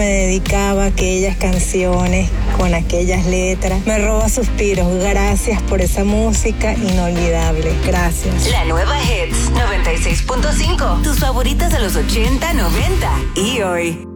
me dedicaba a aquellas canciones con aquellas letras. Me roba suspiros. Gracias por esa música inolvidable. Gracias. La nueva Hits 96.5. Tus favoritas de los 80, 90 y hoy.